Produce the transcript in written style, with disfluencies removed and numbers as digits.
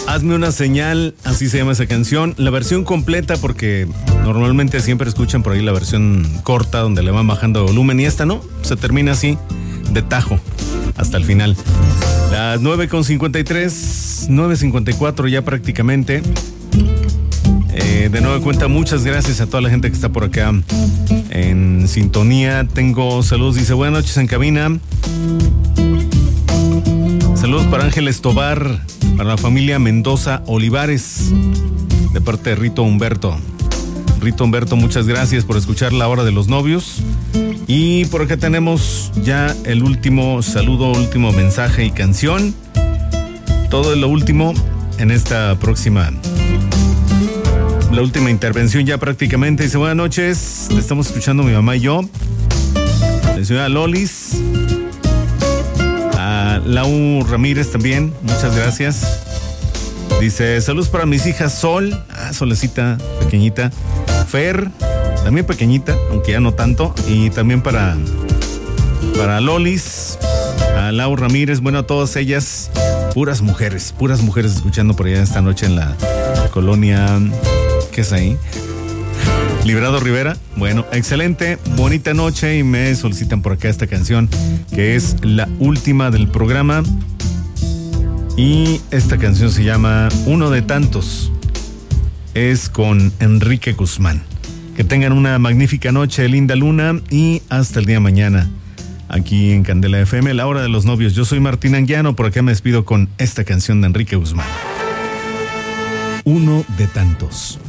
Hazme una señal, así se llama esa canción. La versión completa, porque normalmente siempre escuchan por ahí la versión corta donde le van bajando volumen, y esta no, se termina así, de tajo, hasta el final. Las 9:53, 9:54 ya prácticamente. De nueva cuenta, muchas gracias a toda la gente que está por acá en sintonía. Tengo saludos, dice buenas noches en cabina. Saludos para Ángeles Tobar, para la familia Mendoza Olivares, de parte de Rito Humberto. Rito Humberto, muchas gracias por escuchar La Hora de los Novios. Y por acá tenemos ya el último saludo, último mensaje y canción. Todo es lo último en esta próxima, la última intervención ya prácticamente. Dice buenas noches, te estamos escuchando mi mamá y yo. La señora Lolis, a Lau Ramírez también, muchas gracias. Dice saludos para mis hijas Sol, Solecita pequeñita, Fer, también pequeñita, aunque ya no tanto, y también para Lolis, a Lau Ramírez, bueno, a todas ellas, puras mujeres escuchando por allá esta noche en la colonia, ¿qué es ahí? Librado Rivera. Bueno, excelente, bonita noche, y me solicitan por acá esta canción, que es la última del programa, y esta canción se llama Uno de Tantos. Es con Enrique Guzmán. Que tengan una magnífica noche, linda luna, y hasta el día de mañana aquí en Candela FM, La Hora de los Novios. Yo soy Martín Anguiano, por acá me despido con esta canción de Enrique Guzmán. Uno de Tantos.